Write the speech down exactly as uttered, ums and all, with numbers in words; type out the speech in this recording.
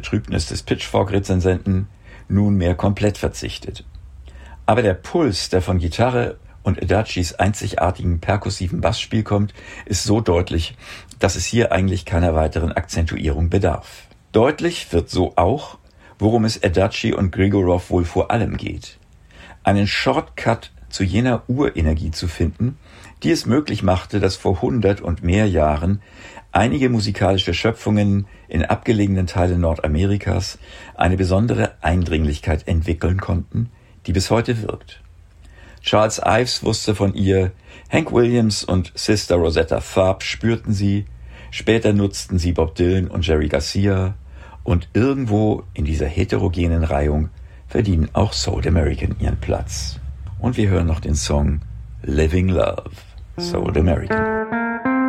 Betrübnis des Pitchfork-Rezensenten, nunmehr komplett verzichtet. Aber der Puls, der von Gitarre und Adagis einzigartigen perkussiven Bassspiel kommt, ist so deutlich, dass es hier eigentlich keiner weiteren Akzentuierung bedarf. Deutlich wird so auch, worum es Adachi und Grigorov wohl vor allem geht. Einen Shortcut zu jener Urenergie zu finden, die es möglich machte, dass vor hundert und mehr Jahren einige musikalische Schöpfungen in abgelegenen Teilen Nordamerikas eine besondere Eindringlichkeit entwickeln konnten, die bis heute wirkt. Charles Ives wusste von ihr, Hank Williams und Sister Rosetta Tharpe spürten sie, später nutzten sie Bob Dylan und Jerry Garcia, und irgendwo in dieser heterogenen Reihung verdienen auch Soul American ihren Platz. Und wir hören noch den Song Living Love, Soul American.